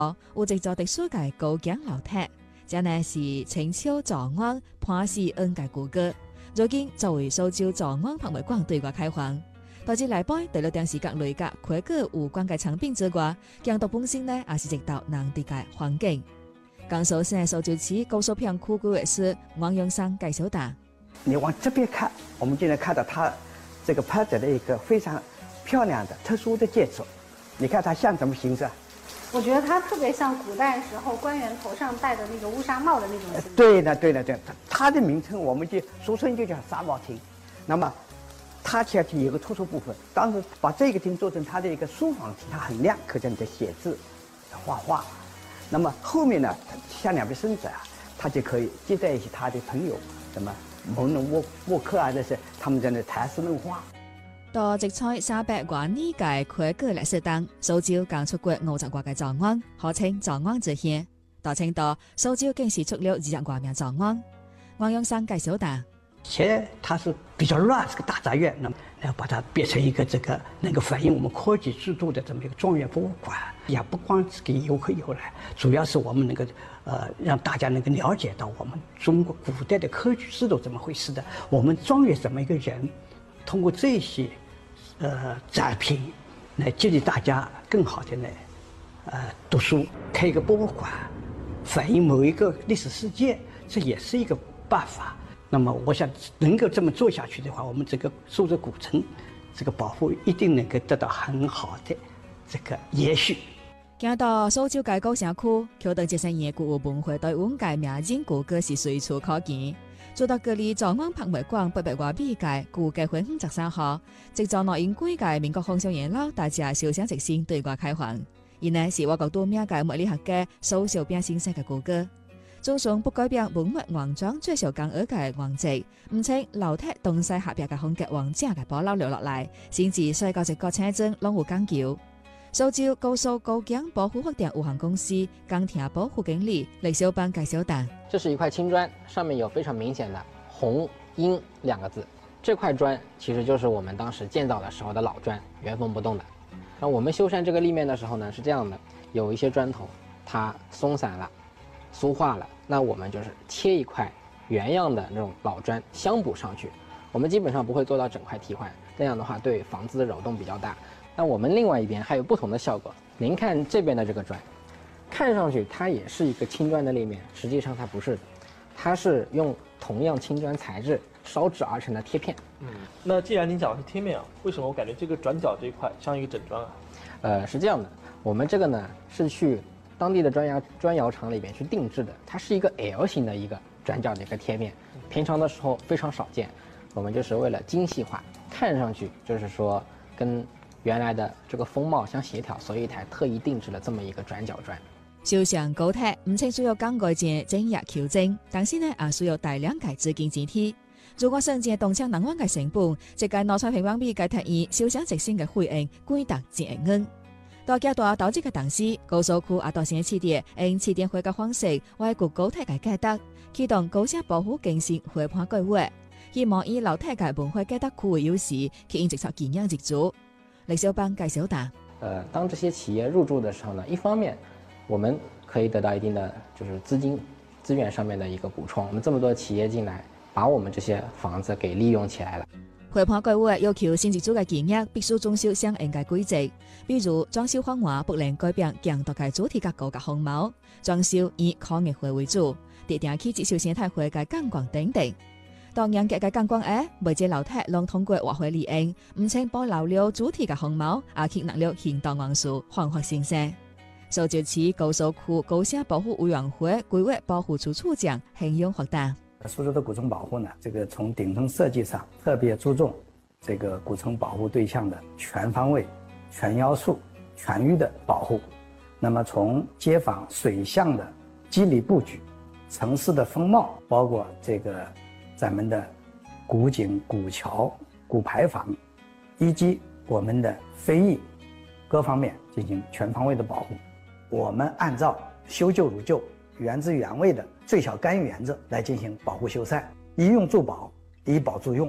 有一座特殊嘅高架楼梯，这呢是清朝早安潘氏恩嘅古歌，如今作为蘇州早安博物館對外開放。導致內部除了電視各類嘅規格有關嘅產品之外，鏡頭本身呢也是一道難得嘅環境。江蘇省蘇州市高速片區規劃師王永生介紹道： 你往這邊看，我們就能看到它這個拍的一個非常漂亮的特殊的建築。你看它像什麼形式？ 我覺得它特別像古代時候官員頭上戴的那個烏紗帽的那種形狀。 對的，對的，對的。它的名稱我們就俗稱就叫紗帽廳。那麼它其實有個突出部分，當時把這個廳做成它的一個書房廳，它很亮，可見你的寫字、畫畫。那麼後面呢，向兩邊伸展啊，它就可以接待一些他的朋友，什麼文人墨客啊，這些他們在那談詩論畫。 到直採300多年嘅規格歷史當，蘇州剛出過50多個早安，號稱早安之鄉。到青島，蘇州更是出了20多名早安。王永生介紹道： 現在它是比較亂，是個大雜院，那麼要把它變成一個能夠反映我們科技制度的這麼一個莊園博物館，也不光是給遊客遊來，主要是我們能夠讓大家能夠了解到我們中國古代的科舉制度怎麼回事的，我們莊園怎麼一個人，通過這些展品來激勵大家更好的來讀書，開一個博物館，反映某一個歷史事件，這也是一個辦法。那麼我想能夠這麼做下去的話，我們這個蘇州古城這個保護一定能夠得到很好的這個延續。 行到蘇州嘅高城區，橋頭節省嘢古文化對文界名人古歌是隨處可見。做到隔離早安博物館800多米嘅古街會13號，直到內因規嘅民國紅上沿路大家小鄉直線對外開放。而呢是我國多名嘅物理學家蘇小兵先生嘅古歌。總算不改變文物王莊最受敬愛嘅王跡，唔稱樓梯東西合璧嘅風格王者嘅保留留落嚟，先至世界一個車證攏有講究。蘇州高速高江保護發展有限公司鋼鐵保護經理李小邦介紹道： 這是一塊青磚，上面有非常明顯的紅鷹2個字。這塊磚其實就是我們當時建造的時候的老磚，原封不動的。那我們修繕這個立面的時候呢，是這樣的，有一些磚頭它鬆散了、酥化了，那我們就是切一塊原樣的那種老磚鑲補上去。我們基本上不會做到整塊替換，這樣的話對房子的擾動比較大。那我們另外一邊還有不同的效果。您看這邊的這個磚，看上去它也是一個青磚的立面，實際上它不是的，它是用同樣青磚材質燒製而成的貼片。 那既然您講的是貼面啊，為什麼我感覺這個轉角這一塊像一個整磚啊？ 是這樣的，我們這個呢是去當地的磚窯廠裏邊去定製的，它是一個 L 型的一個轉角的一個貼面，平常的時候非常少見。我們就是為了精細化，看上去就是說跟原來的這個風貌相協調，所以才特意定製了這麼一個轉角磚。 修上高鐵唔僅需要更改件整日調整，但是呢也需要大量嘅資金支持。如果甚至動車能源嘅成本，即係攞出平方米嘅提議，修上直線嘅費用貴達10億元。大家大投資嘅同時，高速區也到先起點，用起點會嘅方式為國高鐵嘅改革，啟動高鐵保護更新開盤計劃，希望以老鐵嘅文化改革區為優勢，吸引直接建業入駐。李小邦介紹道： 當這些企業入駐的時候呢，一方面我們可以得到一定的就是資源上面的一個補充。我們這麼多企業進來，把我們這些房子給利用起來了。 開盤計劃要求新入駐嘅建業必須遵守相應嘅規則，比如裝修方案不能改變強獨嘅主題結構嘅風貌，裝修以工業化為主，地點起接受生態化嘅觀光等等。當然嘅觀光每隻樓梯攏通過劃回利用，唔僅保留了主題嘅風貌，也吸納了現代元素，煥發新生。蘇州市高速區高城保護委員會規劃保護處處長hình容發達。 蘇州的古城保護呢，這個從頂層設計上特別注重這個古城保護對象的全方位、全要素、全域的保護。那麼從街坊水巷的肌理布局、城市的風貌，包括這個咱們的古井、古橋、古牌坊，以及我們的非遺各方面進行全方位的保護。我們按照修舊如舊、原汁原味的最小干預原則來進行保護修繕，以用助保，以保助用。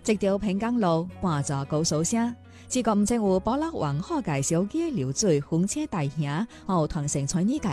直條平江路搬咗高數聲，自覺唔正有保留完好嘅小街流水風車大廈，和團成村呢個